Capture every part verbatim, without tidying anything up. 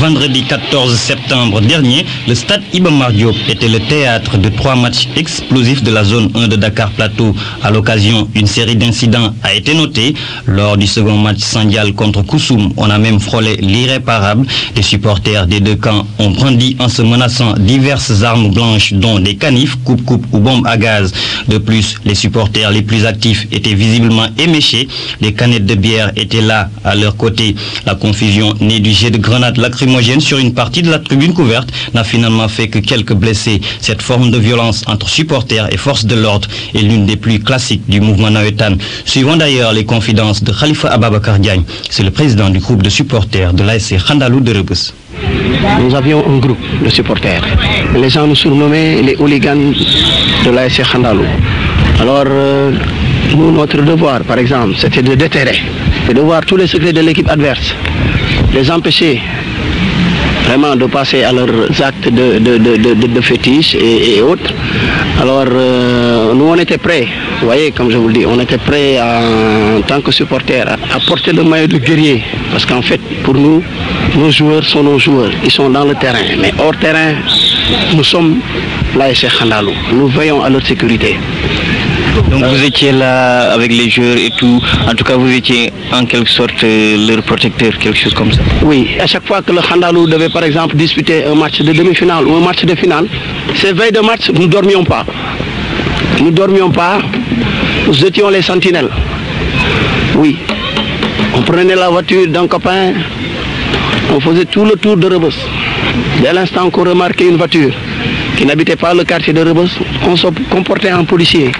vendredi quatorze septembre dernier, le stade Iba Mar Diop était le théâtre de trois matchs explosifs de la zone un de Dakar Plateau. À l'occasion, une série d'incidents a été notée. Lors du second match Sandial contre Koussoum, on a même frôlé l'irréparable. Les supporters des deux camps ont brandi en se menaçant diverses armes blanches, dont des canifs, coupe-coupe ou bombes à gaz. De plus, les supporters les plus actifs étaient visiblement éméchés. Les canettes de bière étaient là, à leur côté. La confusion née du jet de grenades lacrymogènes sur une partie de la tribune couverte n'a finalement fait que quelques blessés. Cette forme de violence entre supporters et forces de l'ordre est l'une des plus classiques du mouvement nawetan. Suivant d'ailleurs les confidences de Khalifa Ababakar Diagne, c'est le président du groupe de supporters de l'A S C Khandalou de Rebeuss. Nous avions un groupe de supporters. Les gens nous surnommaient les hooligans de l'A S C Khandalou. Alors, euh, nous, notre devoir, par exemple, c'était de déterrer, et de voir tous les secrets de l'équipe adverse, les empêcher vraiment de passer à leurs actes de, de, de, de, de fétiche et, et autres. Alors, euh, nous, on était prêts, vous voyez, comme je vous le dis, on était prêts à, en tant que supporters à, à porter le maillot de guerrier. Parce qu'en fait, pour nous, nos joueurs sont nos joueurs, ils sont dans le terrain. Mais hors terrain, nous sommes l'A S C Khandalou. Nous veillons à leur sécurité. Donc vous étiez là avec les joueurs et tout, en tout cas vous étiez en quelque sorte leur protecteur, quelque chose comme ça. Oui, à chaque fois que le Khandalou devait par exemple disputer un match de demi-finale ou un match de finale, ces veilles de match, nous ne dormions pas. Nous ne dormions pas, nous étions les sentinelles. Oui, on prenait la voiture d'un copain, on faisait tout le tour de Rebeuss. Dès l'instant qu'on remarquait une voiture qui n'habitait pas le quartier de Rebeuss, on se comportait en policier.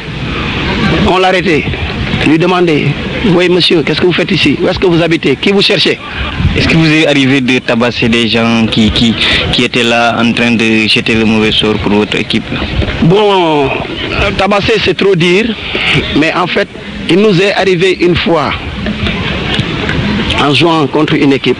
On l'arrêtait, lui demandait, oui monsieur, qu'est-ce que vous faites ici? Où est-ce que vous habitez? Qui vous cherchez? Est-ce que vous est arrivé de tabasser des gens qui, qui, qui étaient là en train de jeter le mauvais sort pour votre équipe? Bon, tabasser c'est trop dire, mais en fait, il nous est arrivé une fois, en jouant contre une équipe,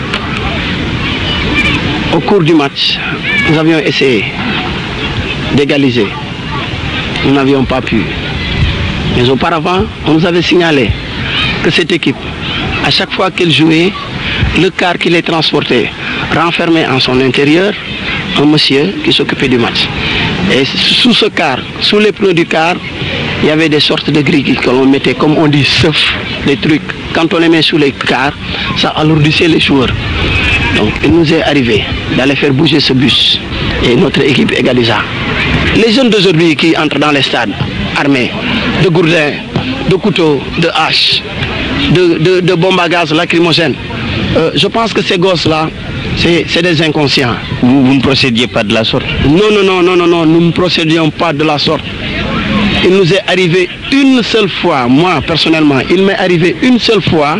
au cours du match, nous avions essayé d'égaliser. Nous n'avions pas pu. Mais auparavant, on nous avait signalé que cette équipe, à chaque fois qu'elle jouait, le car qui les transportait renfermait en son intérieur un monsieur qui s'occupait du match. Et sous ce car, sous les pneus du car, il y avait des sortes de grilles que l'on mettait, comme on dit, seuf, des trucs. Quand on les met sous les cars, ça alourdissait les joueurs. Donc il nous est arrivé d'aller faire bouger ce bus et notre équipe égalisa. Les jeunes d'aujourd'hui qui entrent dans les stades armés de gourdins, de couteaux, de haches, de, de, de bombes à gaz lacrymogènes, euh, je pense que ces gosses-là, c'est des inconscients. Vous, vous ne procédiez pas de la sorte? Non, non, non, non, non, non, nous ne procédions pas de la sorte. Il nous est arrivé une seule fois, moi personnellement, il m'est arrivé une seule fois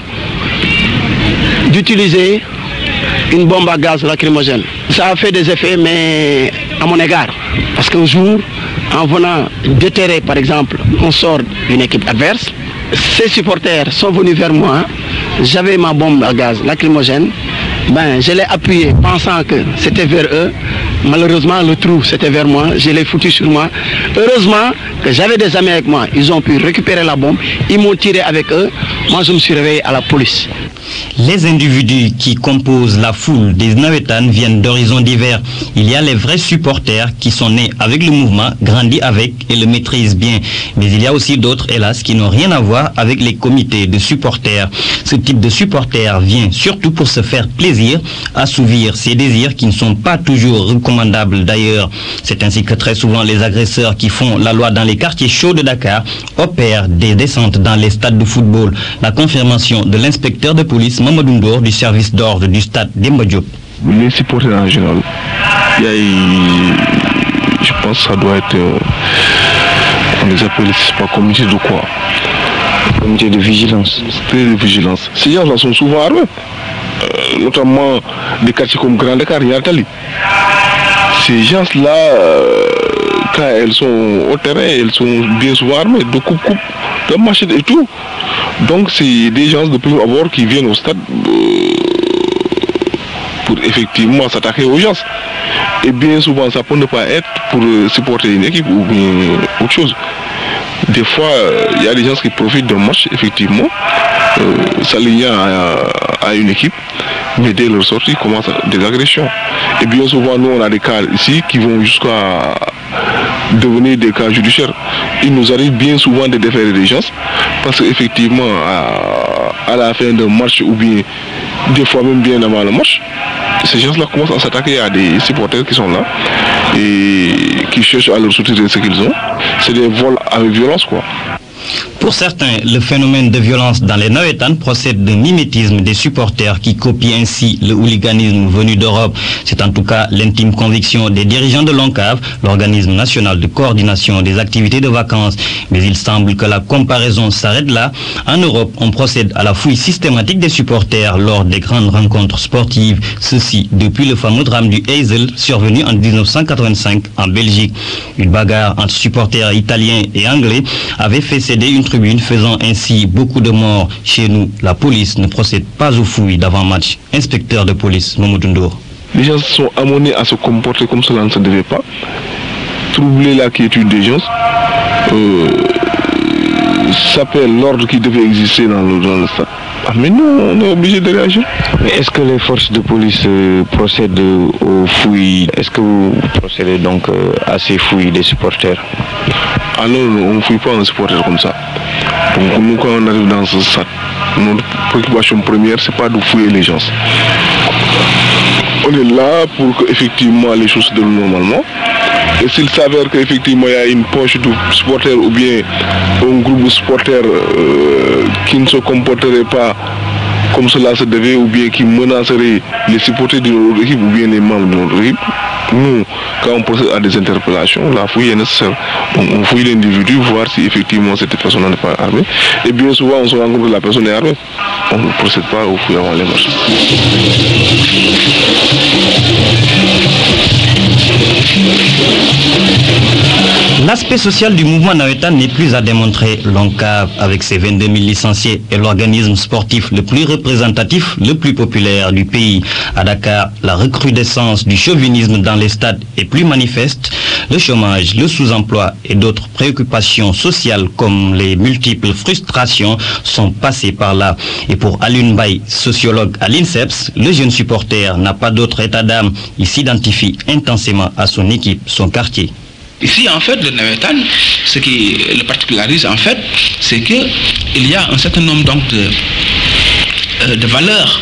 d'utiliser une bombe à gaz lacrymogène. Ça a fait des effets, mais à mon égard. Parce qu'un jour, en venant déterrer, par exemple, on sort d'une équipe adverse, ces supporters sont venus vers moi, j'avais ma bombe à gaz lacrymogène, ben, je l'ai appuyé pensant que c'était vers eux. Malheureusement, le trou, c'était vers moi, je l'ai foutu sur moi. Heureusement que j'avais des amis avec moi, ils ont pu récupérer la bombe, ils m'ont tiré avec eux, moi je me suis réveillé à la police. Les individus qui composent la foule des Nawetan viennent d'horizons divers. Il y a les vrais supporters qui sont nés avec le mouvement, grandis avec et le maîtrisent bien. Mais il y a aussi d'autres, hélas, qui n'ont rien à voir avec les comités de supporters. Ce type de supporter vient surtout pour se faire plaisir, assouvir ses désirs qui ne sont pas toujours recommandables d'ailleurs. C'est ainsi que très souvent les agresseurs qui font la loi dans les quartiers chauds de Dakar opèrent des descentes dans les stades de football. La confirmation de l'inspecteur de police Mamadou Ndour du service d'ordre du stade Demba Diop. Les supporters en général, il y a, je pense que ça doit être, euh, on les appelle, c'est pas comité de quoi? Comité de vigilance. Très de vigilance. Ces gens-là sont souvent armés, euh, notamment des quartiers comme Grand Dakar, Yatali. Ces gens-là, euh, quand elles sont au terrain, elles sont bien souvent armées, de coupe-coupe, de machette et tout. Donc c'est des gens de plus abord qui viennent au stade euh, pour effectivement s'attaquer aux gens. Et bien souvent ça peut ne pas être pour euh, supporter une équipe ou bien autre chose. Des fois il euh, y a des gens qui profitent d'un match effectivement, euh, s'alignant à, à une équipe, mais dès leur sortie, ils commencent des agressions. Et bien souvent, nous, on a des cas ici qui vont jusqu'à devenir des cas judiciaires. Il nous arrive bien souvent de déférer des gens parce qu'effectivement, à, à la fin d'un match ou bien des fois même bien avant le match, ces gens-là commencent à s'attaquer à des supporters qui sont là et qui cherchent à leur soutirer ce qu'ils ont. C'est des vols avec violence, quoi. Pour certains, le phénomène de violence dans les Navétanes procède d'un mimétisme des supporters qui copient ainsi le hooliganisme venu d'Europe. C'est en tout cas l'intime conviction des dirigeants de l'ONCAV, l'organisme national de coordination des activités de vacances. Mais il semble que la comparaison s'arrête là. En Europe, on procède à la fouille systématique des supporters lors des grandes rencontres sportives. Ceci depuis le fameux drame du Heysel survenu en dix-neuf cent quatre-vingt-cinq en Belgique. Une bagarre entre supporters italiens et anglais avait fait céder une tribune, faisant ainsi beaucoup de morts. Chez nous, la police ne procède pas aux fouilles d'avant-match. Inspecteur de police, Mamadou Ndour. Les gens sont amenés à se comporter comme cela ne se devait pas. Troubler la quiétude des gens euh, s'appelle l'ordre qui devait exister dans le, dans le stade. Ah, mais nous, on est obligé de réagir. Mais est-ce que les forces de police euh, procèdent aux fouilles? Est-ce que vous procédez donc euh, à ces fouilles des supporters? Ah non, non, on ne fouille pas un supporter comme ça. Donc nous, quand on arrive dans ce stade, notre préoccupation première, c'est pas de fouiller les gens. On est là pour que effectivement les choses se déroulent normalement. Et s'il s'avère qu'effectivement il y a une poche de supporters ou bien un groupe de supporters euh, qui ne se comporterait pas comme cela se devait ou bien qui menacerait les supporters de notre équipe ou bien les membres de notre équipe, nous, quand on procède à des interpellations, la fouille est nécessaire. On, on fouille l'individu, voir si effectivement cette personne n'est pas armée. Et bien souvent, on se rend compte que la personne est armée. On ne procède pas aux fouilles avant les matchs. L'aspect social du mouvement Navétane n'est plus à démontrer. L'ONCAV, avec ses vingt-deux mille licenciés, est l'organisme sportif le plus représentatif, le plus populaire du pays. À Dakar, la recrudescence du chauvinisme dans les stades est plus manifeste. Le chômage, le sous-emploi et d'autres préoccupations sociales comme les multiples frustrations sont passées par là. Et pour Alun Bay, sociologue à l'INSEPS, le jeune supporter n'a pas d'autre état d'âme. Il s'identifie intensément à son équipe, son quartier. Ici, en fait, le Navétane, ce qui le particularise, en fait, c'est qu'il y a un certain nombre donc, de, euh, de valeurs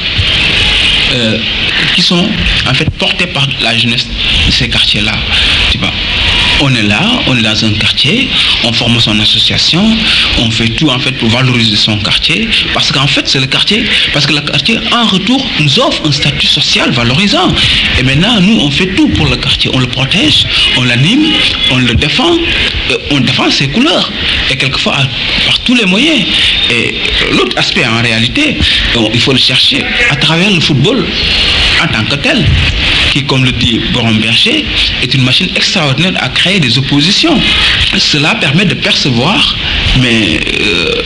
euh, qui sont en fait portées par la jeunesse de ces quartiers-là. Tu vois. On est là, on est dans un quartier, on forme son association, on fait tout en fait pour valoriser son quartier, parce qu'en fait c'est le quartier, parce que le quartier en retour nous offre un statut social valorisant. Et maintenant nous on fait tout pour le quartier, on le protège, on l'anime, on le défend, on défend ses couleurs, et quelquefois par tous les moyens. Et l'autre aspect en réalité, il faut le chercher à travers le football en tant que tel, qui, comme le dit Boron Berger, est une machine extraordinaire à créer des oppositions. Cela permet de percevoir, mais euh,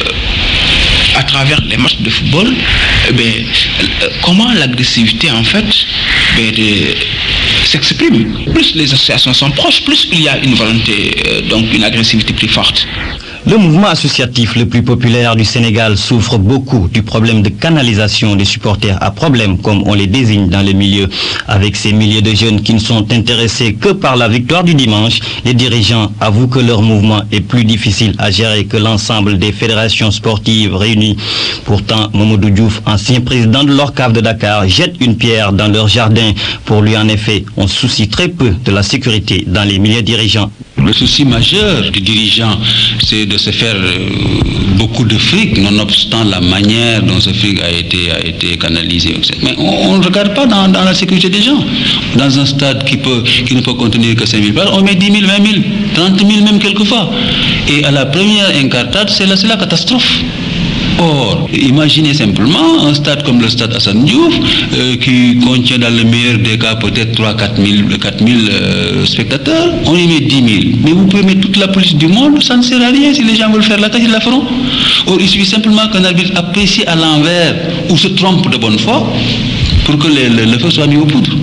à travers les matchs de football, eh bien, euh, comment l'agressivité en fait de, s'exprime. Plus les associations sont proches, plus il y a une volonté, euh, donc une agressivité plus forte. Le mouvement associatif le plus populaire du Sénégal souffre beaucoup du problème de canalisation des supporters à problème, comme on les désigne dans les milieux. Avec ces milliers de jeunes qui ne sont intéressés que par la victoire du dimanche, les dirigeants avouent que leur mouvement est plus difficile à gérer que l'ensemble des fédérations sportives réunies. Pourtant, Mamadou Diouf, ancien président de l'ORCAV de Dakar, jette une pierre dans leur jardin. Pour lui, en effet, on se soucie très peu de la sécurité dans les milieux dirigeants. Le souci majeur du dirigeant, c'est de se faire euh, beaucoup de fric, nonobstant la manière dont ce fric a été, a été canalisé. Mais on ne regarde pas dans, dans la sécurité des gens. Dans un stade qui, peut, qui ne peut contenir que cinq mille personnes, on met dix mille, vingt mille, trente mille même quelquefois. Et à la première incartade, c'est la, c'est la catastrophe. Or, imaginez simplement un stade comme le stade Assane Diouf, euh, qui contient dans le meilleur des cas peut-être trois à quatre mille euh, spectateurs, on y met dix mille. Mais vous pouvez mettre toute la police du monde, ça ne sert à rien. Si les gens veulent faire la tâche, ils la feront. Or, il suffit simplement qu'un arbitre apprécie à l'envers ou se trompe de bonne foi pour que le, le, le feu soit mis au poudre.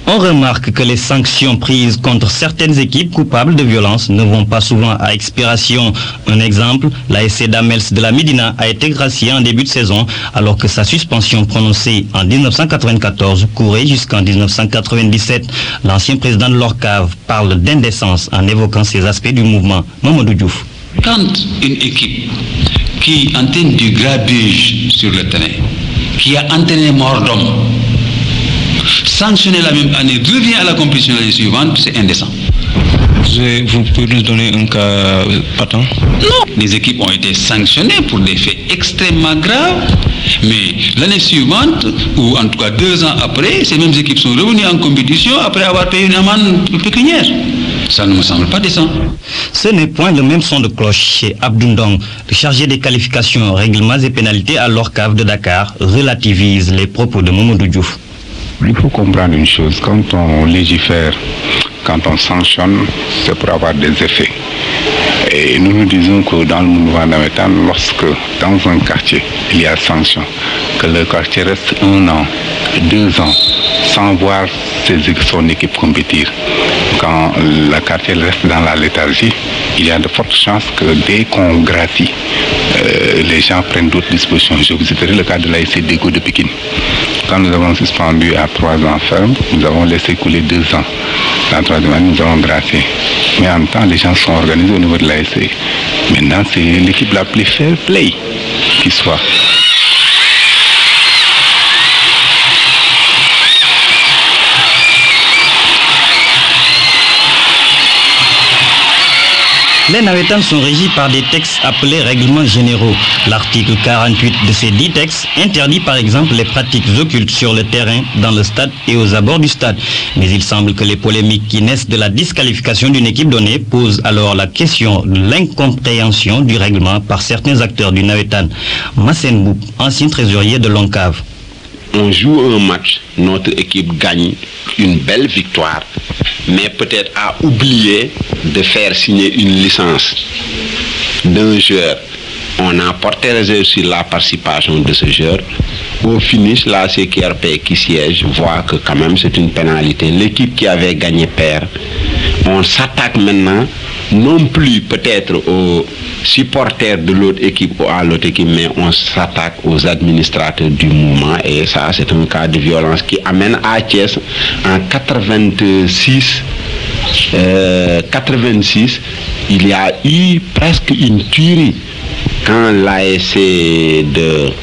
On remarque que les sanctions prises contre certaines équipes coupables de violence ne vont pas souvent à expiration. Un exemple, l'A S C Damels de la Médina a été gracié en début de saison alors que sa suspension prononcée en mille neuf cent quatre-vingt-quatorze courait jusqu'en mille neuf cent quatre-vingt-dix-sept. L'ancien président de l'Orcave parle d'indécence en évoquant ces aspects du mouvement. Mamadou Diouf. Quand une équipe qui entame du grabuge sur le terrain, qui a entraîné mort d'homme, sanctionné la même année, revient à la compétition l'année suivante, c'est indécent. Vous pouvez nous donner un cas patent? Non, les équipes ont été sanctionnées pour des faits extrêmement graves, mais l'année suivante, ou en tout cas deux ans après, ces mêmes équipes sont revenues en compétition après avoir payé une amende pécuniaire. Ça ne me semble pas décent. Ce n'est point le même son de cloche chez Abdoundong. Le chargé des qualifications, règlements et pénalités à l'Orcave de Dakar relativise les propos de Mamadou Diouf. Il faut comprendre une chose, quand on légifère, quand on sanctionne, c'est pour avoir des effets. Et nous nous disons que dans le mouvement navétane, lorsque dans un quartier, il y a sanction, que le quartier reste un an, deux ans, sans voir ses, son équipe compétir, quand le quartier reste dans la léthargie, il y a de fortes chances que dès qu'on gracie, euh, les gens prennent d'autres dispositions. Je vous citerai le cas de l'A S C Dego de Pékin. Quand nous avons suspendu à trois ans ferme, nous avons laissé couler deux ans. La troisième année, nous avons gracié. Mais en même temps, les gens sont organisés au niveau de l'A S C. Maintenant, c'est l'équipe la plus fair play qui soit. Les navétanes sont régis par des textes appelés règlements généraux. L'article quarante-huit de ces dix textes interdit par exemple les pratiques occultes sur le terrain, dans le stade et aux abords du stade. Mais il semble que les polémiques qui naissent de la disqualification d'une équipe donnée posent alors la question de l'incompréhension du règlement par certains acteurs du navétane. Massen Boub, ancien trésorier de l'Oncave. On joue un match, notre équipe gagne une belle victoire, mais peut-être a oublié de faire signer une licence d'un joueur. On a porté réserve sur la participation de ce joueur. Au finish, la C Q R P qui siège voit que quand même c'est une pénalité. L'équipe qui avait gagné perd. On s'attaque maintenant non plus peut-être aux supporters de l'autre équipe ou à l'autre équipe, mais on s'attaque aux administrateurs du mouvement, et ça c'est un cas de violence qui amène à Thiès en quatre-vingt-six, euh, quatre-vingt-six, il y a eu presque une tuerie quand l'A S C de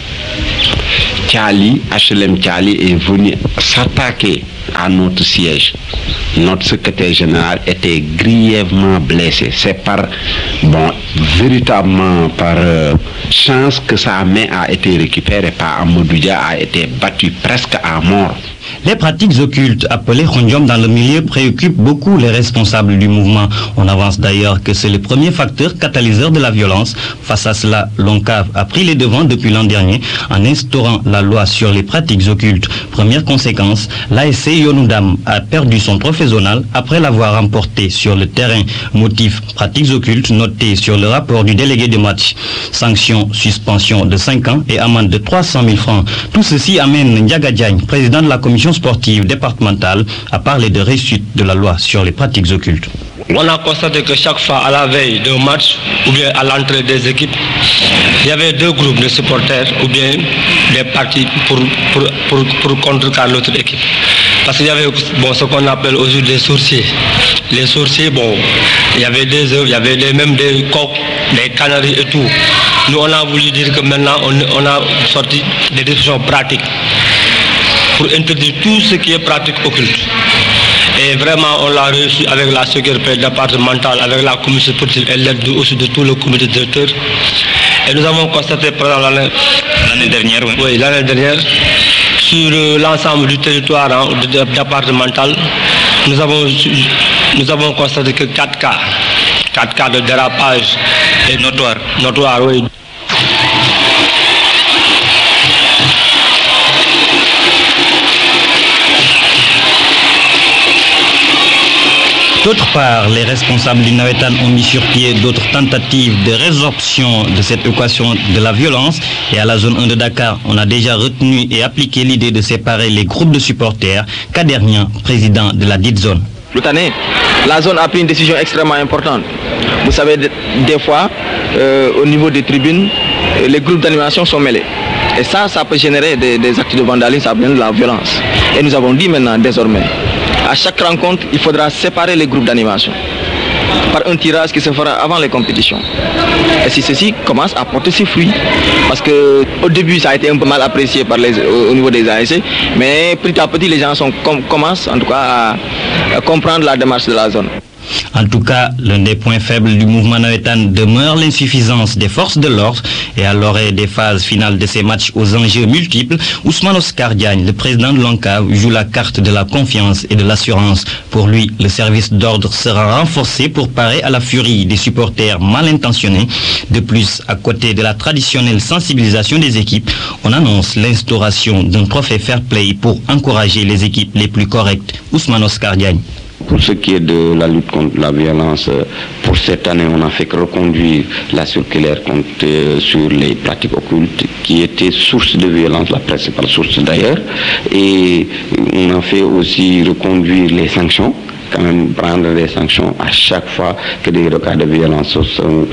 Thiali, H L M Thiali est venu s'attaquer à notre siège. Notre secrétaire général était grièvement blessé. C'est par, bon, véritablement par euh, chance que sa main a été récupérée par Amadoudia, a été battu presque à mort. Les pratiques occultes appelées Khondjom dans le milieu préoccupent beaucoup les responsables du mouvement. On avance d'ailleurs que c'est le premier facteur catalyseur de la violence. Face à cela, l'Oncave a pris les devants depuis l'an dernier en instaurant la loi sur les pratiques occultes. Première conséquence, l'A S C Yonoudam a perdu son trophée zonal après l'avoir remporté sur le terrain. Motif, pratiques occultes noté sur le rapport du délégué de match. Sanction, suspension de cinq ans et amende de trois cent mille francs. Tout ceci amène Ndiaga Diagne, président de la commission sportive départementale, à parler de réussite de la loi sur les pratiques occultes. On a constaté que chaque fois à la veille d'un match ou bien à l'entrée des équipes, il y avait deux groupes de supporters ou bien des partis pour, pour, pour, pour contrecarrer l'autre équipe. Parce qu'il y avait bon, ce qu'on appelle aujourd'hui des sourciers. Les sourciers, bon, il y avait des œufs, il y avait des, même des coqs, des canaries et tout. Nous, on a voulu dire que maintenant, on, on a sorti des décisions pratiques pour interdire tout ce qui est pratique occulte. Et vraiment, on l'a réussi avec la sécurité départementale, avec la commission sportive et l'aide aussi de tout le comité directeur. Et nous avons constaté pendant l'année dernière, oui, oui l'année dernière, sur euh, l'ensemble du territoire hein, départemental, nous avons, nous avons constaté que quatre cas, quatre cas de dérapage et notoire, notoire, oui. D'autre part, les responsables du Nawetan ont mis sur pied d'autres tentatives de résorption de cette équation de la violence. Et à la zone un de Dakar, on a déjà retenu et appliqué l'idée de séparer les groupes de supporters. Kadernian, président de la dite zone. Cette année, la zone a pris une décision extrêmement importante. Vous savez, des fois, euh, au niveau des tribunes, les groupes d'animation sont mêlés. Et ça, ça peut générer des, des actes de vandalisme, ça peut générer de la violence. Et nous avons dit maintenant, désormais, à chaque rencontre, il faudra séparer les groupes d'animation par un tirage qui se fera avant les compétitions. Et si ceci commence à porter ses fruits, parce qu'au début ça a été un peu mal apprécié par les, au, au niveau des A S C, mais petit à petit les gens sont, com, commencent en tout cas à, à comprendre la démarche de la zone. En tout cas, l'un des points faibles du mouvement Nawetan demeure l'insuffisance des forces de l'ordre. Et à l'orée des phases finales de ces matchs aux enjeux multiples, Ousmane Oscar Diagne, le président de l'ONCAV, joue la carte de la confiance et de l'assurance. Pour lui, le service d'ordre sera renforcé pour parer à la furie des supporters mal intentionnés. De plus, à côté de la traditionnelle sensibilisation des équipes, on annonce l'instauration d'un trophée fair play pour encourager les équipes les plus correctes. Ousmane Oscar Diagne. Pour ce qui est de la lutte contre la violence, pour cette année, on n'a fait que reconduire la circulaire contre, euh, sur les pratiques occultes qui étaient source de violence, la principale source d'ailleurs. Et on a fait aussi reconduire les sanctions, quand même prendre des sanctions à chaque fois que des cas de violence sont,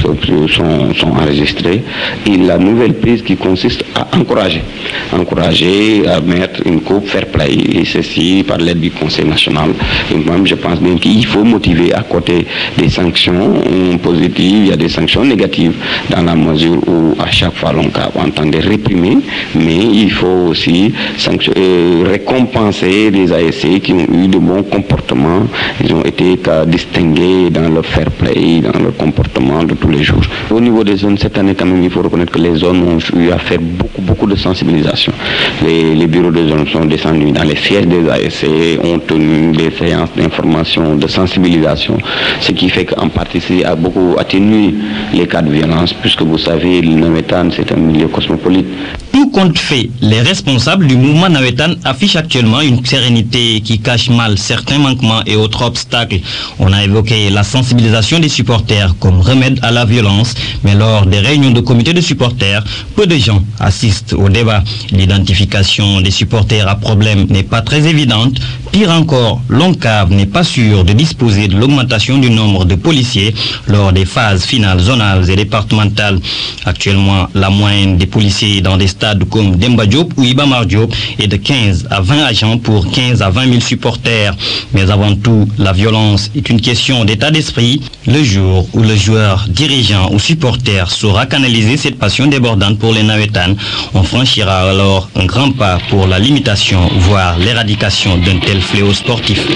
sont, sont enregistrés. Et la nouvelle prise qui consiste à encourager, encourager à mettre une coupe fair play, et ceci par l'aide du Conseil national. Et même je pense bien qu'il faut motiver à côté des sanctions positives, il y a des sanctions négatives dans la mesure où à chaque fois l'on entend des réprimer, mais il faut aussi sanction, euh, récompenser les A S C qui ont eu de bons comportements. Ils ont été distingués dans leur fair play, dans leur comportement de tous les jours. Au niveau des zones, cette année, quand même, il faut reconnaître que les zones ont eu à faire beaucoup, beaucoup de sensibilisation. Les, les bureaux de zone sont descendus dans les sièges des A S C, ont tenu des séances d'information, de sensibilisation, ce qui fait qu'en partie, ça a beaucoup atténué les cas de violence, puisque vous savez, le Nawetan, c'est un milieu cosmopolite. Tout compte fait, les responsables du mouvement Nawetan affichent actuellement une sérénité qui cache mal certains manquements et autres obstacles. On a évoqué la sensibilisation des supporters comme remède à la violence, mais lors des réunions de comités de supporters, peu de gens assistent au débat. L'identification des supporters à problème n'est pas très évidente. Pire encore, l'ONCAV n'est pas sûr de disposer de l'augmentation du nombre de policiers lors des phases finales zonales et départementales. Actuellement, la moyenne des policiers dans des stades comme Demba Diop ou Iba Mar Diop est de quinze à vingt agents pour quinze à vingt mille supporters. Mais avant tout, la violence est une question d'état d'esprit. Le jour où le joueur, dirigeant ou supporter saura canaliser cette passion débordante pour les Nawetan, on franchira alors un grand pas pour la limitation, voire l'éradication d'un tel fléau sportif.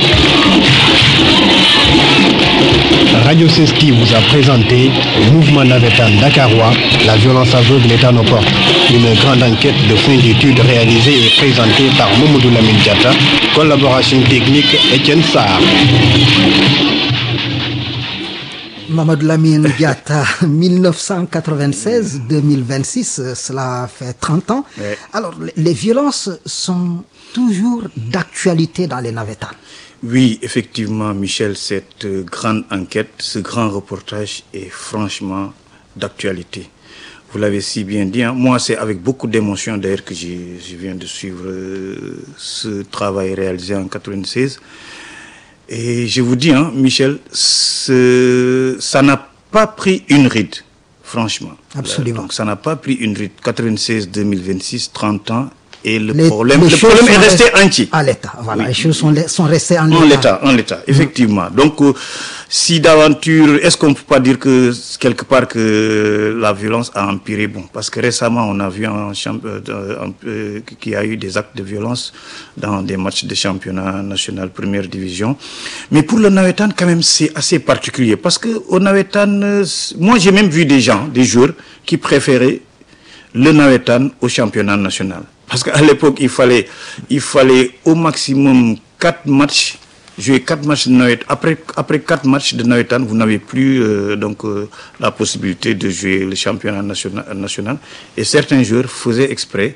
Radio Seski vous a présenté le mouvement Nawetan dakarois, la violence aveugle est à nos portes. Une grande enquête de fin d'études réalisée et présentée par Mamadou Lamine Diatta, collaboration technique Étienne Sarr. Mamadou Lamine Diatta, mille neuf cent quatre-vingt-seize à deux mille vingt-six, cela fait trente ans. Ouais. Alors, les violences sont toujours d'actualité dans les Nawetan. Oui, effectivement, Michel, cette grande enquête, ce grand reportage est franchement d'actualité. Vous l'avez si bien dit. Hein. Moi, c'est avec beaucoup d'émotion d'ailleurs que je, je viens de suivre euh, ce travail réalisé en quatre-vingt-seize. Et je vous dis, hein, Michel, ce, ça n'a pas pris une ride, franchement. Absolument. Donc, ça n'a pas pris une ride. quatre-vingt-seize à deux mille vingt-six, trente ans. Et le les, problème, les le problème est resté rest... entier. À l'état, voilà. Oui. Les choses sont, sont restées en, en l'état. l'état. En l'état, effectivement. Mmh. Donc, euh, si d'aventure, est-ce qu'on ne peut pas dire que quelque part que la violence a empiré? Bon, parce que récemment, on a vu un champ... euh, euh, qu'il y a eu des actes de violence dans des matchs de championnat national première division. Mais pour le Nawetan, quand même, c'est assez particulier. Parce que au Nawetan, euh, moi, j'ai même vu des gens, des joueurs, qui préféraient le Nawetan au championnat national. Parce qu'à l'époque, il fallait, il fallait au maximum quatre matchs, jouer quatre matchs de Nawetan. Après, après quatre matchs de Nawetan, vous n'avez plus euh, donc euh, la possibilité de jouer le championnat national, national. Et certains joueurs faisaient exprès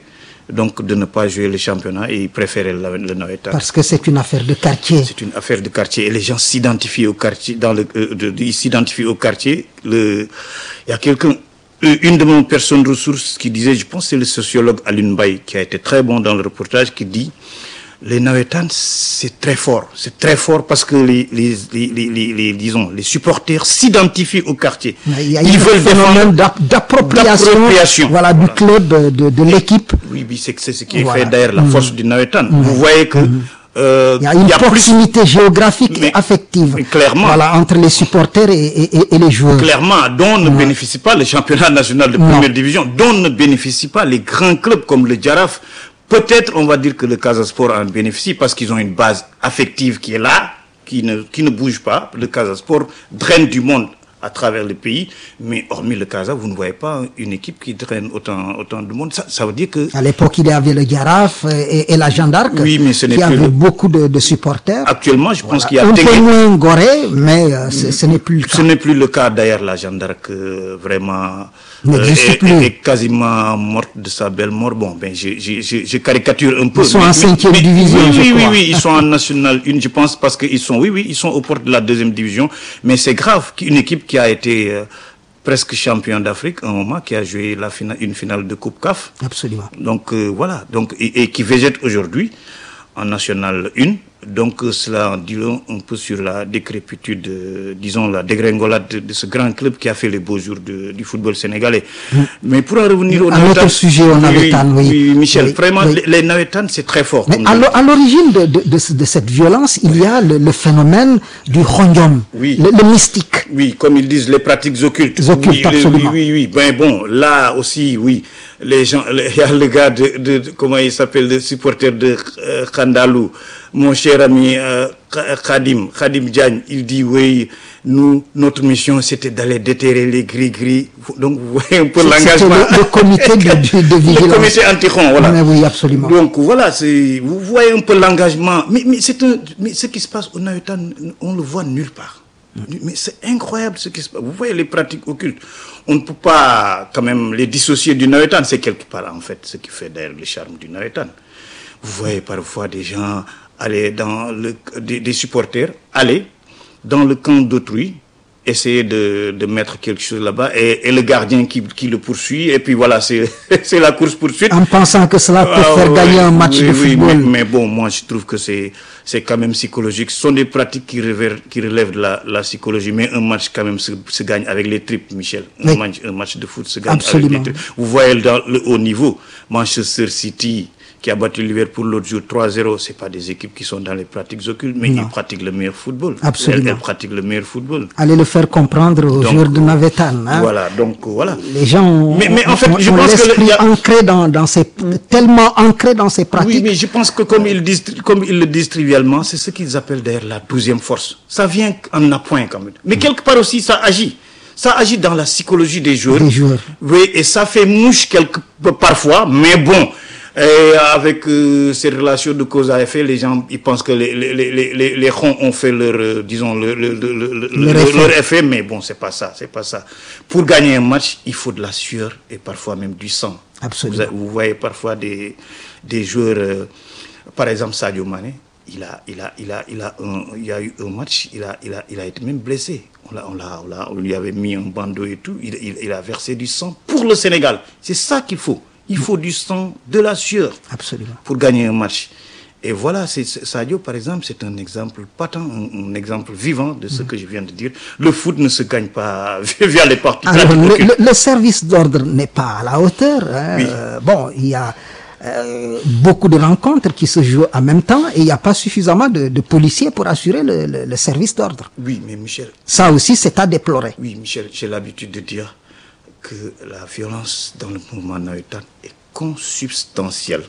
donc de ne pas jouer le championnat et ils préféraient le, le Navétane. Parce que c'est une affaire de quartier. C'est une affaire de quartier et les gens s'identifient au quartier. Dans le, euh, de, de, ils s'identifient au quartier. Le, il y a quelqu'un, une de mes personnes ressources qui disait, je pense que c'est le sociologue Alun Bay qui a été très bon dans le reportage, qui dit les Navétanes, c'est très fort. C'est très fort parce que les, les, les, les, les, les disons, les supporters s'identifient au quartier. Il y a Ils veulent phénomène d'appropriation, voilà, du club, de, de l'équipe. Oui, oui, c'est, c'est ce qui Voilà. fait d'ailleurs la Mmh. force du Navétane. Mmh. Vous voyez que Mmh. euh, Il y a une il y a proximité plus, géographique Mais- et affective. clairement. Voilà, entre les supporters et, et, et les joueurs. clairement, dont ne bénéficie pas le championnat national de Non. première division, dont ne bénéficient pas les grands clubs comme le Djaraf. Peut-être, on va dire que le Casa Sport en bénéficie parce qu'ils ont une base affective qui est là, qui ne, qui ne bouge pas. Le Casa Sport draine du monde à travers le pays, mais hormis le Casa, vous ne voyez pas une équipe qui draine autant, autant de monde. Ça, ça veut dire que... À l'époque, il y avait le Garaf et, et la Jeanne d'Arc, Oui, mais ce n'est qui plus avait le- beaucoup de, de supporters. Actuellement, je pense Voilà. qu'il y a Un Tengue- peu moins Gorée, mais euh, ce, ce n'est plus le cas. Ce n'est plus le cas. D'ailleurs, la Jeanne d'Arc, euh, vraiment, N'existe est, plus. est- est quasiment morte de sa belle mort. Bon, ben, je, je, je, je caricature un peu. Ils sont mais- en mais- cinquième mais- division, Oui, je oui, oui, crois. oui, ils sont en National un, je pense, parce qu'ils sont, oui, oui, ils sont aux portes de la deuxième division. Mais c'est grave qu'une équipe qui a été euh, presque champion d'Afrique, un moment, qui a joué la finale, une finale de Coupe C A F. Absolument. Donc, euh, voilà. Donc, et, et qui végète aujourd'hui en National un. Donc, euh, cela en dit long un peu sur la décrépitude, euh, disons, la dégringolade de, de ce grand club qui a fait les beaux jours de- du football sénégalais. Mais pour en revenir au Un autre Navétane- sujet au Navétane, oui. oui, Michel, Oui, vraiment, oui. les, les Navétanes, c'est très fort. Mais comme à je- l'o- à l'origine de, de, de, ce- de cette violence, il y a le, le phénomène du ronyom, Oui. le, le mystique. Oui, comme ils disent, les pratiques occultes. Occultes, oui, le- absolument. Oui, oui, oui. Ben bon, là aussi, oui. Les gens, le- il y a le gars de, de, de- comment il s'appelle, le supporter de euh, Khandalou, mon cher ami euh, Khadim, Khadim Diagne, il dit, oui, nous, notre mission, c'était d'aller déterrer les gris-gris. Donc, vous voyez un peu C'était l'engagement. le, le comité de, de, de vigilance. Le comité anti-ron, voilà. Mais oui, absolument. Donc voilà, c'est, vous voyez un peu l'engagement. Mais, mais, c'est un, mais ce qui se passe au Navétane, on le voit nulle part. Mais c'est incroyable ce qui se passe. Vous voyez les pratiques occultes. On ne peut pas quand même les dissocier du Navétane. C'est quelque part en fait ce qui fait d'ailleurs le charme du Navétane. Vous voyez parfois des gens aller dans le, des, des supporters aller dans le camp d'autrui, essayer de, de mettre quelque chose là-bas et, et le gardien qui, qui le poursuit et puis voilà, c'est, c'est la course-poursuite. En pensant que cela peut Ah, faire ouais, gagner un match oui, de oui, football. mais, mais bon, moi je trouve que c'est, c'est quand même psychologique. Ce sont des pratiques qui relèvent, qui relèvent de la, la psychologie, mais un match quand même se, se gagne avec les tripes, Michel. Un, Oui. match, un match de foot se gagne Absolument. avec les tripes. Vous voyez dans le haut niveau, Manchester City qui a battu Liverpool l'autre jour trois zéro, c'est pas des équipes qui sont dans les pratiques occultes, mais Non. ils pratiquent le meilleur football. Absolument. Elles, elles pratiquent le meilleur football. Allez le faire comprendre aux Donc, joueurs de Navétane. Hein. Voilà, donc voilà. Les gens ont, Mais- mais en fait, ont- je ont pense que le- l'esprit il y a- ancré dans, dans ces, tellement ancré dans ces pratiques. Oui, mais je pense que comme ils, disent, comme ils le disent trivialement, c'est ce qu'ils appellent d'ailleurs la douzième force. Ça vient en appoint quand même. Mais quelque part aussi, ça agit. Ça agit dans la psychologie des joueurs. Des joueurs. Oui, et ça fait mouche quelque peu parfois, mais bon. Et avec euh, ces relations de cause à effet, les gens ils pensent que les, les, les, les, les ronds ont fait leur, euh, disons, leur, leur, leur, leur- Leur leur- effet. leur effet, mais bon, c'est pas ça, c'est pas ça. Pour gagner un match, il faut de la sueur et parfois même du sang. Absolument. Vous, vous voyez parfois des, des joueurs, euh, par exemple Sadio Mané, il a, il a, il a, il a, un, il y a eu un match, il a, il a, il a été même blessé. On, l'a, on, l'a, on, l'a, on lui avait mis un bandeau et tout. Il, il, il a versé du sang pour le Sénégal. C'est ça qu'il faut. Il faut du sang, de la sueur. Absolument. Pour gagner un match. Et voilà, c'est, c'est, Sadio, par exemple, c'est un exemple patent, un, un exemple vivant de ce que je viens de dire. Le foot ne se gagne pas via les parties. Alors, le, le, le service d'ordre n'est pas à la hauteur. Hein. Oui. Euh, bon, il y a euh, beaucoup de rencontres qui se jouent en même temps et il n'y a pas suffisamment de, de policiers pour assurer le, le, le service d'ordre. Oui, mais Michel. Ça aussi, c'est à déplorer. Oui, Michel, j'ai l'habitude de dire que la violence dans le mouvement Navétane est consubstantielle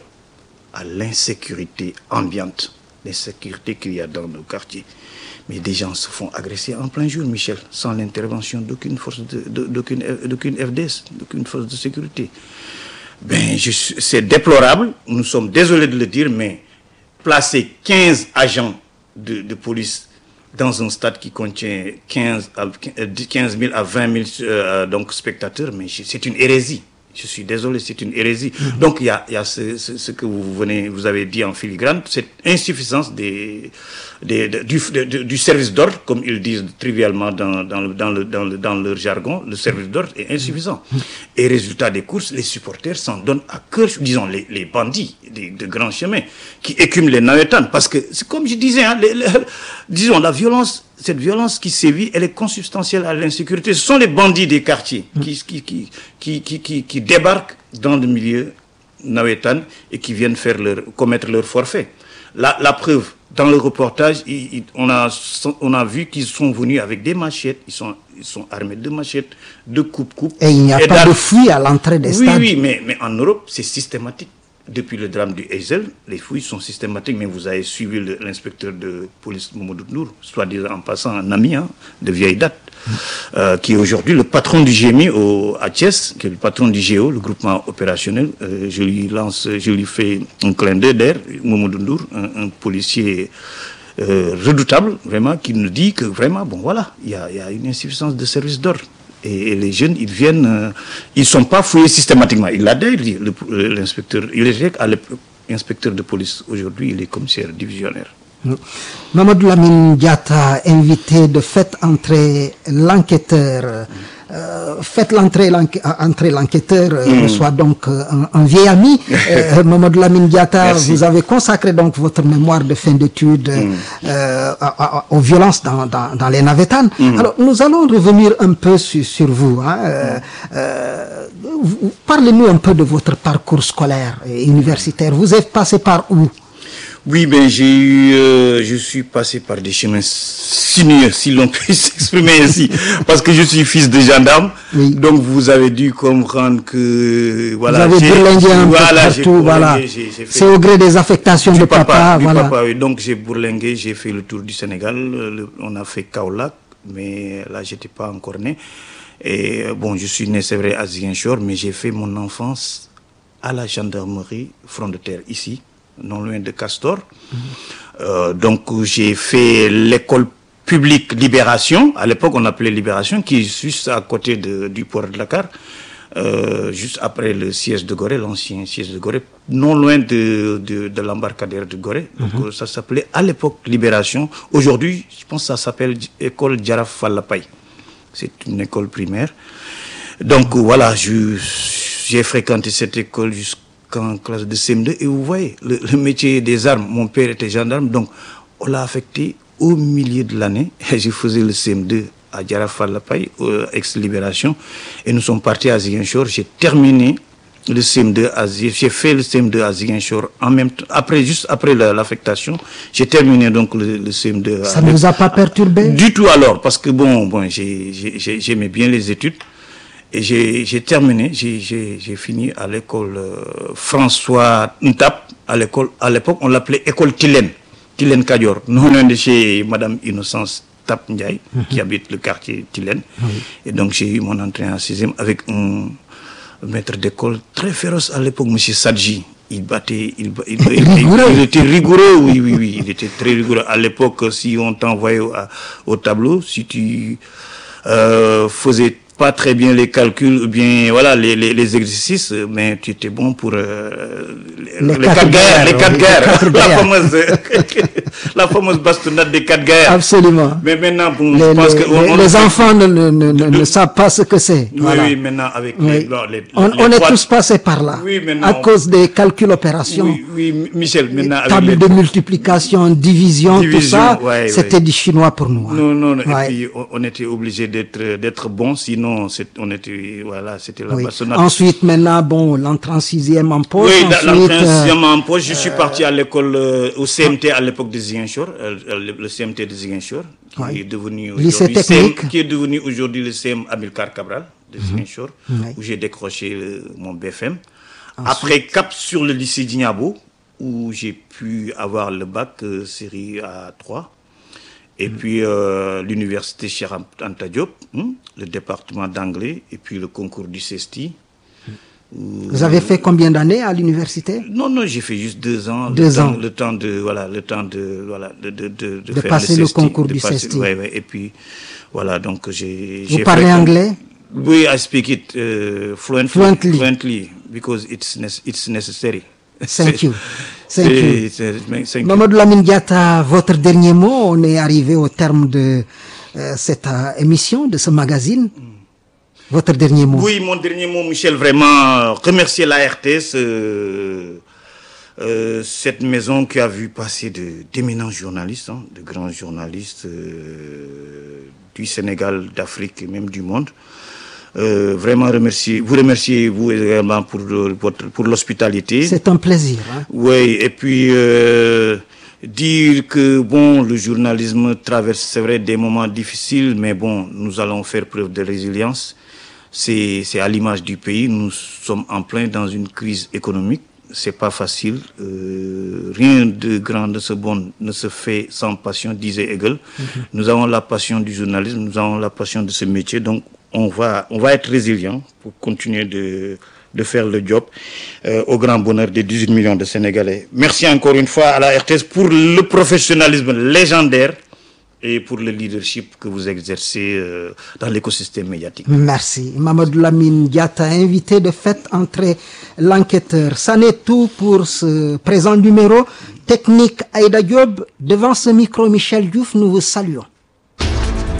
à l'insécurité ambiante, l'insécurité qu'il y a dans nos quartiers. Mais des gens se font agresser en plein jour, Michel, sans l'intervention d'aucune force, de, de, d'aucune, d'aucune F D S, d'aucune force de sécurité. Ben, je, c'est déplorable, nous sommes désolés de le dire, mais placer quinze agents de, de police dans un stade qui contient quinze mille à vingt mille euh, donc spectateurs, mais c'est une hérésie. Je suis désolé, c'est une hérésie. Mmh. Donc il y a, il y a ce, ce, ce que vous venez, vous avez dit en filigrane, cette insuffisance des, des, de, du, de, de, du service d'ordre, comme ils disent trivialement dans, dans, le, dans, le, dans, le, dans leur jargon, le service d'ordre est insuffisant. Mmh. Et résultat des courses, les supporters s'en donnent à cœur, disons les, les bandits des, de grands chemins qui écument les navétanes, parce que c'est comme je disais, hein, les, les, disons la violence. Cette violence qui sévit, elle est consubstantielle à l'insécurité. Ce sont les bandits des quartiers qui, qui, qui, qui, qui, qui, qui débarquent dans le milieu navétane et qui viennent faire leur, commettre leur forfait. La, la preuve, dans le reportage, il, il, on, a, on a vu qu'ils sont venus avec des machettes, ils sont, ils sont armés de machettes, de coupe-coupe. Et il n'y a pas de fouilles à l'entrée des oui, stades. Oui, mais, mais en Europe, c'est systématique. Depuis le drame du Heysel, les fouilles sont systématiques, mais vous avez suivi le, l'inspecteur de police Mamadou Nour, soit disant en passant un ami hein, de vieille date, euh, qui est aujourd'hui le patron du G M I au, à Thiès, qui est le patron du G O, le groupement opérationnel. Euh, je lui lance, je lui fais un clin d'œil d'air, Mamadou Nour, un, un policier euh, redoutable, vraiment, qui nous dit que vraiment, bon voilà, il y a, y a une insuffisance de service d'ordre. Et les jeunes, ils viennent, euh, ils ne sont pas fouillés systématiquement. Il l'a d'ailleurs dit, le, l'inspecteur, il est à l'inspecteur de police. Aujourd'hui, il est commissaire divisionnaire. Mamadou Lamine Diatta, invité de fait entrer l'enquêteur. Euh, faites l'entrée, entrer l'enquêteur, euh, mmh. reçoit donc euh, un, un vieil ami. Euh, Mamadou Lamine Diatta, vous avez consacré donc votre mémoire de fin d'études mmh. euh, à, à, aux violences dans, dans, dans les navétanes. Mmh. Alors, nous allons revenir un peu sur, sur vous, hein. euh, euh, vous. Parlez-nous un peu de votre parcours scolaire et universitaire. Vous êtes passé par où? Oui, ben j'ai eu, euh, je suis passé par des chemins sinueux, si l'on peut s'exprimer ainsi, parce que je suis fils de gendarme. Oui. Donc vous avez dû comprendre que voilà. Vous avez bourlingué un peu voilà, partout, voilà. C'est au gré des affectations de papa, papa du voilà. Papa, oui. Donc j'ai bourlingué, j'ai fait le tour du Sénégal. Le, on a fait Kaolack, mais là j'étais pas encore né. Et bon, je suis né, c'est vrai, à Ziguinchor, mais j'ai fait mon enfance à la gendarmerie front de terre ici, non loin de Castor. Mmh. Euh, donc j'ai fait l'école publique Libération, à l'époque on appelait Libération, qui est juste à côté de, du port de Dakar, euh, juste après le siège de Gorée, l'ancien siège de Gorée, non loin de, de, de l'embarcadère de Gorée. Donc mmh. ça s'appelait à l'époque Libération. Aujourd'hui, je pense que ça s'appelle école Djaraf Fallapay. C'est une école primaire. Donc voilà, je, j'ai fréquenté cette école jusqu'en classe de C M deux. Et vous voyez, le, le métier des armes, mon père était gendarme, donc on l'a affecté au milieu de l'année. Et je faisais le C M deux à Djaraf Fallapay, euh, ex-Libération. Et nous sommes partis à Ziguinchor. J'ai terminé le C M deux à Ziguinchor. J'ai fait le C M deux à Ziguinchor en même temps, après, juste après la, l'affectation. J'ai terminé donc le, le C M deux. Ça ne vous a pas perturbé? Du tout alors, parce que bon, bon j'ai, j'ai, j'aimais bien les études. Et j'ai, j'ai terminé, j'ai, j'ai, j'ai fini à l'école euh, François Ntap, à l'école, à l'époque on l'appelait école Tilène, Tilène Kadior, non loin de chez Madame Innocence Tap Ndiaye, mm-hmm. qui habite le quartier Tilène. Mm-hmm. Et donc j'ai eu mon entrée en sixième avec un maître d'école très féroce à l'époque, Monsieur Sadji. Il battait, il, il, il, il, il était rigoureux, oui, oui, oui, il était très rigoureux. À l'époque, si on t'envoyait au, au tableau, si tu euh, faisais pas très bien les calculs ou bien voilà les, les, les exercices, mais tu étais bon pour euh, les, les quatre guerres, les quatre guerres, la fameuse la fameuse bastonnade des quatre guerres. Absolument. Mais maintenant, bon, les, je pense les, que on, les, on les enfants ne, ne, ne, ne, ne savent pas ce que c'est. Oui, voilà. oui, maintenant avec oui. les, non, les, on, les on est trois... tous passés par là. Oui, maintenant, à cause des calculs opérations. Oui, oui, Michel, maintenant table avec les... de multiplication, division, division tout ça, ouais, c'était ouais. du chinois pour nous. Hein. Non, non, non. Ouais. Et puis on, on était obligé d'être d'être bon, sinon c'est, on était voilà, c'était la oui. bastonnade. Ensuite, maintenant, bon, l'entrée en sixième en poche. Oui, ensuite, l'entrée en sixième euh, en poche. Je suis parti à l'école, euh, au C M T à l'époque de Ziguinchor, euh, le C M T de Ziguinchor, qui oui. est devenu lycée aujourd'hui, technique, C M, qui est devenu aujourd'hui le C M Amilcar Cabral de mm-hmm. Ziguinchor, oui. où j'ai décroché le, mon B F M. Ensuite, après, cap sur le lycée Djignabo, où j'ai pu avoir le bac euh, série A trois. Et mmh. puis euh, l'université Cheikh Anta Diop, hein, le département d'anglais, et puis le concours du CESTI. Vous avez fait combien d'années à l'université? Non, non, j'ai fait juste deux ans. Deux le ans. Temps, le temps de voilà, le temps de voilà, de de de, de, de faire passer le, le concours du passer, CESTI. Ouais, ouais, et puis voilà, donc j'ai. Vous j'ai parlez fait, anglais? Oui, I speak it uh, fluently, Fluently. fluently because it's ne- it's necessary. Thank you. Thank C'est- you. c'est- thank you. Mamadou Lamine Diatta, votre dernier mot. On est arrivé au terme de euh, cette euh, émission, de ce magazine. Votre dernier mot. Oui, mon dernier mot, Michel, vraiment remercier la R T S, euh, euh, cette maison qui a vu passer de, d'éminents journalistes, hein, de grands journalistes euh, du Sénégal, d'Afrique et même du monde. Euh, vraiment remercier, vous remercier vous également pour, le- votre, pour l'hospitalité. C'est un plaisir. Hein. Oui, et puis euh, dire que bon, le journalisme traverse, c'est vrai, des moments difficiles, mais bon, nous allons faire preuve de résilience. C'est, c'est à l'image du pays. Nous sommes en plein dans une crise économique. C'est pas facile. Euh, rien de grand de ce bon ne se fait sans passion, disait Hegel. Mhm. Nous avons la passion du journalisme, nous avons la passion de ce métier, donc on va, on va être résilient pour continuer de, de faire le job euh, au grand bonheur des dix-huit millions de Sénégalais. Merci encore une fois à la R T S pour le professionnalisme légendaire et pour le leadership que vous exercez euh, dans l'écosystème médiatique. Merci. Mamadou Lamine Diatta, invité de fait entre l'enquêteur. Ça n'est tout pour ce présent numéro. Technique Aïda Diop. Devant ce micro, Michel Diouf, nous vous saluons.